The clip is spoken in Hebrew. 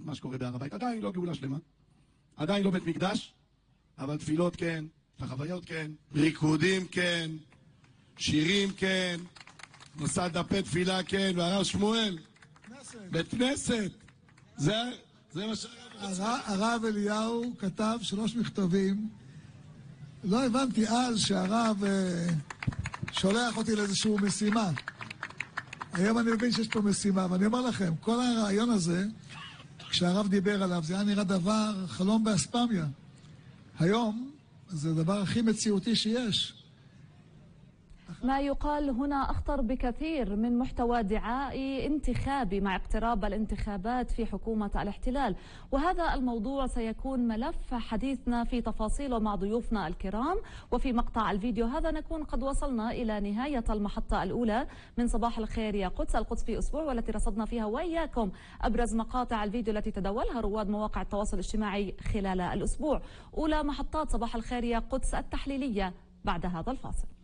מה שקורה בהר הבית. עדיין לא גאולה שלמה, עדיין לא בית מקדש, אבל תפילות כן, חוויות כן, ריקודים כן, שירים כן, נוסד דפי תפילה כן, והרב שמואל, בית כנסת. זה מה הרב אליהו כתב 3 מכתבים. לא הבנתי אז שהרב שולח אותי לאיזשהו משימה. היום אני מבין שיש פה משימה, ואני אומר לכם, כל הרעיון הזה, כשהרב דיבר עליו, זה היה נראה דבר חלום באספמיה. היום זה הדבר הכי מציאותי שיש. ما يقال هنا أخطر بكثير من محتوى دعائي انتخابي مع اقتراب الانتخابات في حكومة الاحتلال، وهذا الموضوع سيكون ملف حديثنا في تفاصيله مع ضيوفنا الكرام. وفي مقطع الفيديو هذا نكون قد وصلنا إلى نهاية المحطة الأولى من صباح الخير يا قدس، القدس في أسبوع، والتي رصدنا فيها وإياكم أبرز مقاطع الفيديو التي تداولها رواد مواقع التواصل الاجتماعي خلال الأسبوع. أولى محطات صباح الخير يا قدس التحليلية بعد هذا الفاصل.